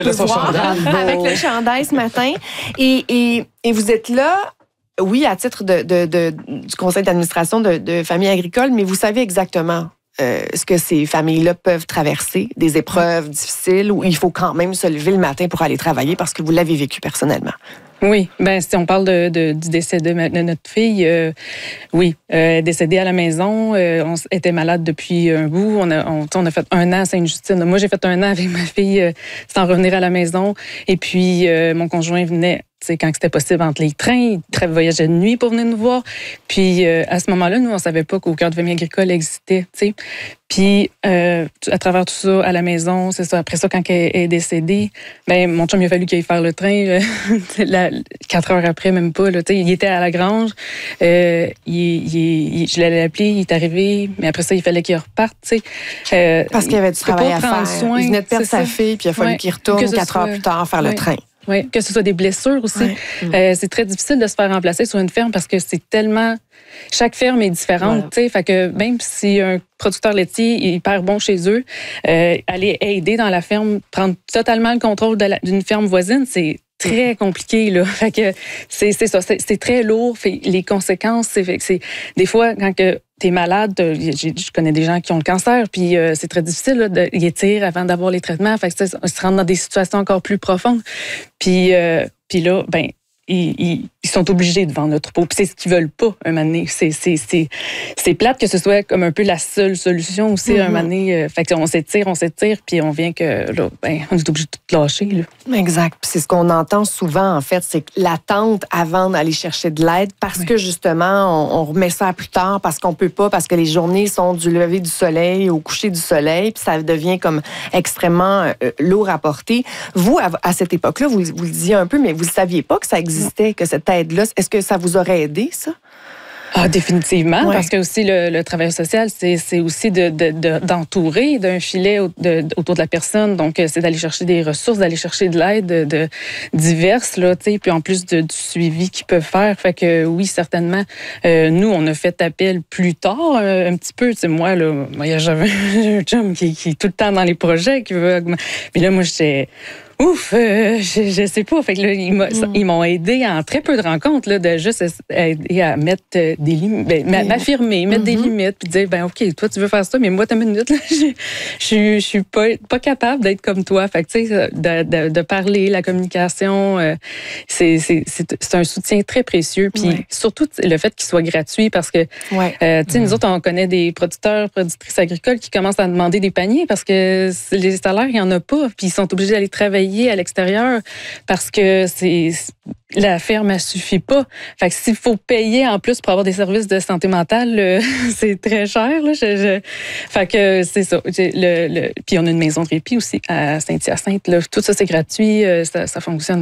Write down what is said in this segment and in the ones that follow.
peut voir avec le chandail ce matin. Et vous êtes là, oui, à titre du conseil d'administration de Famille agricole, mais vous savez exactement ce que ces familles-là peuvent traverser, des épreuves difficiles où il faut quand même se lever le matin pour aller travailler parce que vous l'avez vécu personnellement. Oui, si on parle du décès de notre fille, oui, décédée à la maison, on était malade depuis un bout, on a fait 1 an à Sainte-Justine. Moi, j'ai fait 1 an avec ma fille sans revenir à la maison, et puis mon conjoint venait, quand c'était possible, entre les trains, il voyageait de nuit pour venir nous voir. Puis à ce moment-là, nous, on savait pas qu'au cœur de famille agricole existait, tu sais. Puis à travers tout ça, à la maison, c'est ça. Après ça, quand elle est décédée, mon chum, il a fallu qu'il aille faire le train 4 heures après, même pas. Là, il était à la grange. Je l'allais appeler, il est arrivé, mais après ça, il fallait qu'il reparte. Parce qu'il y avait du travail à faire. Soin, il venait de perdre sa fille, puis il a fallu qu'il retourne 4 heures plus tard faire le train. Oui, que ce soit des blessures aussi. C'est très difficile de se faire remplacer sur une ferme parce que c'est tellement... Chaque ferme est différente, tu sais. Fait que même si un producteur laitier est hyper bon chez eux, aller aider dans la ferme, prendre totalement le contrôle d'une ferme voisine, c'est très compliqué, là. Fait que c'est ça, c'est très lourd. Les conséquences, c'est des fois, quand t'es malade, je connais des gens qui ont le cancer, puis c'est très difficile là, de les tirer avant d'avoir les traitements. Fait que on se rend dans des situations encore plus profondes. Puis là, ils sont obligés de vendre le troupeau. Puis c'est ce qu'ils veulent pas, un moment donné. C'est plate que ce soit comme un peu la seule solution aussi, un moment donné. Fait qu'on s'étire, puis on vient que, là, on est obligé de tout lâcher, là. Exact. Puis c'est ce qu'on entend souvent, en fait, c'est l'attente avant d'aller chercher de l'aide parce que, justement, on remet ça à plus tard parce qu'on peut pas, parce que les journées sont du lever du soleil au coucher du soleil, puis ça devient comme extrêmement lourd à porter. Vous, à cette époque-là, vous le disiez un peu, mais vous ne saviez pas que ça existait, que cette aide-là, est-ce que ça vous aurait aidé, ça? Ah, définitivement, parce que aussi le travail social, c'est aussi d'entourer d'un filet autour de la personne. Donc, c'est d'aller chercher des ressources, d'aller chercher de l'aide diverses, là, tu sais, puis en plus du suivi qu'ils peuvent faire. Fait que oui, certainement, nous, on a fait appel plus tard, un petit peu. Tu sais, moi, là, j'avais un chum qui est tout le temps dans les projets, qui veut augmenter. Puis là, moi, j'étais... Ouf, je sais pas. Fait que là, ils m'ont aidé en très peu de rencontres là, de juste aider à mettre des limites, m'affirmer, mettre des limites, puis dire OK, toi tu veux faire ça, mais moi t'as une minute là, je suis pas capable d'être comme toi. Fait que tu sais, de parler, la communication, c'est un soutien très précieux. Puis surtout le fait qu'il soit gratuit, parce que tu sais, nous autres on connaît des productrices agricoles qui commencent à demander des paniers parce que les salaires il y en a pas, puis ils sont obligés d'aller travailler à l'extérieur parce que la ferme, elle suffit pas. Fait que s'il faut payer en plus pour avoir des services de santé mentale, c'est très cher. Là. Fait que c'est ça. Puis on a une maison de répit aussi à Saint-Hyacinthe. Là. Tout ça, c'est gratuit. Ça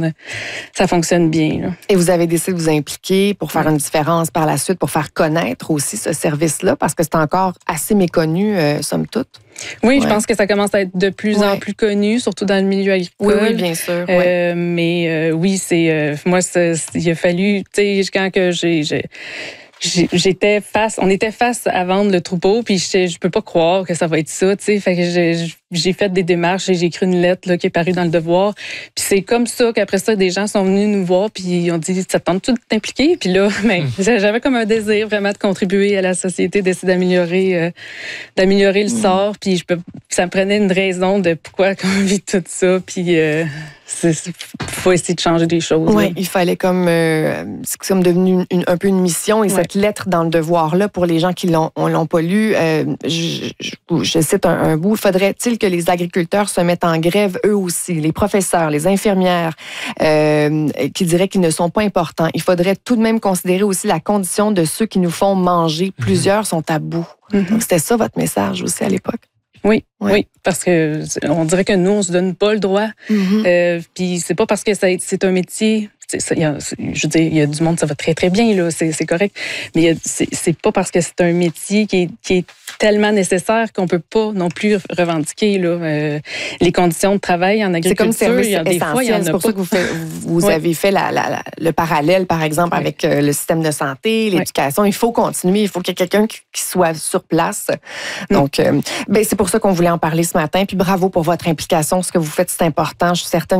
fonctionne bien. Là. Et vous avez décidé de vous impliquer pour faire une différence par la suite, pour faire connaître aussi ce service-là, parce que c'est encore assez méconnu, somme toute. Oui, je pense que ça commence à être de plus en plus connu, surtout dans le milieu agricole. Oui, bien sûr. Mais oui, c'est moi, il a fallu, tu sais, quand que on était face à vendre le troupeau, puis je peux pas croire que ça va être ça, tu sais. Fait que j'ai fait des démarches et j'ai écrit une lettre là, qui est parue dans le Devoir. Puis c'est comme ça qu'après ça, des gens sont venus nous voir puis ils ont dit « Ça te tente-tu de t'impliquer? » Puis là, j'avais comme un désir vraiment de contribuer à la société, d'essayer d'améliorer le sort. Puis ça me prenait une raison de pourquoi on vit tout ça. Puis faut essayer de changer des choses. Oui, il fallait comme... c'est comme devenu un peu une mission. Et cette lettre dans le Devoir-là, pour les gens qui l'ont pas lu, je cite un bout. Faudrait-il que les agriculteurs se mettent en grève eux aussi, les professeurs, les infirmières, qui diraient qu'ils ne sont pas importants. Il faudrait tout de même considérer aussi la condition de ceux qui nous font manger. Plusieurs sont à bout. Donc, c'était ça votre message aussi à l'époque? Oui, parce que on dirait que nous, on se donne pas le droit. Puis c'est pas parce que c'est un métier... je veux dire, il y a du monde, ça va très, très bien, là, c'est correct. Mais c'est pas parce que c'est un métier qui est tellement nécessaire qu'on peut pas non plus revendiquer là, les conditions de travail en agriculture. C'est comme service essentiel. C'est pour ça que vous avez fait le parallèle, par exemple, avec le système de santé, l'éducation. Il faut continuer. Il faut qu'il y ait quelqu'un qui soit sur place. Donc, c'est pour ça qu'on voulait en parler ce matin. Puis bravo pour votre implication. Ce que vous faites, c'est important. Je suis certaine